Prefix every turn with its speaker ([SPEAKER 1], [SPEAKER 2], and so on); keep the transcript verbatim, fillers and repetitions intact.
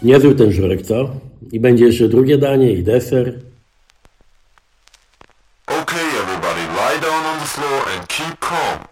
[SPEAKER 1] Niezły ten żurek, co? I będzie jeszcze drugie danie i deser.
[SPEAKER 2] Okay, everybody, lie down on the floor and keep calm.